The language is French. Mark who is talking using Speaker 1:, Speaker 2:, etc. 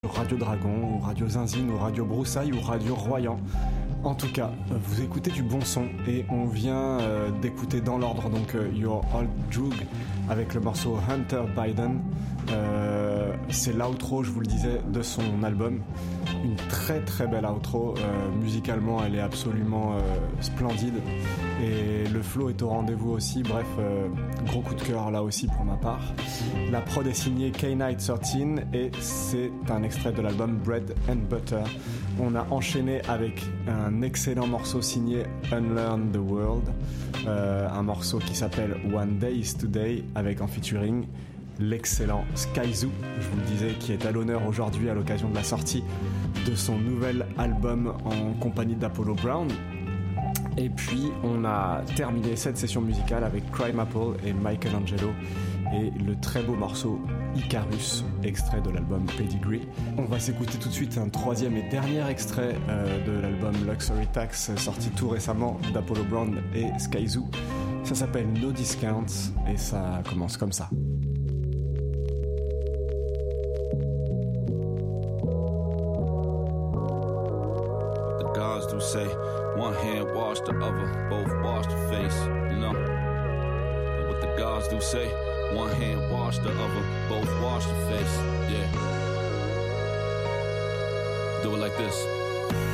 Speaker 1: Radio Dragon, ou Radio Zinzine, ou Radio Broussaille, ou Radio Royan. En tout cas, vous écoutez du bon son et on vient d'écouter dans l'ordre donc Your Old Droog avec le morceau Hunter Biden. C'est l'outro, je vous le disais, de son album. Une très très belle outro. Musicalement, elle est absolument splendide et le flow est au rendez-vous aussi. Bref, gros coup de cœur là aussi pour ma part. La prod est signée K-Night13 et c'est un extrait de l'album Bread and Butter. On a enchaîné avec un excellent morceau signé Unlearn the World, un morceau qui s'appelle One Day is Today avec en featuring l'excellent Skyzoo, je vous le disais, qui est à l'honneur aujourd'hui à l'occasion de la sortie de son nouvel album en compagnie d'Apollo Brown. Et puis on a terminé cette session musicale avec Crime Apple et Michelangelo et le très beau morceau Icarus, extrait de l'album Pedigree. On va s'écouter tout de suite un troisième et dernier extrait de l'album Luxury Tax, sorti tout récemment d'Apollo Brown et Skyzoo. Ça s'appelle No Discounts et ça commence comme ça.
Speaker 2: The gods do say one hand wash the other, both wash the face, you know. And what the gods do say, one hand wash the other, both wash the face, yeah. Do it like this.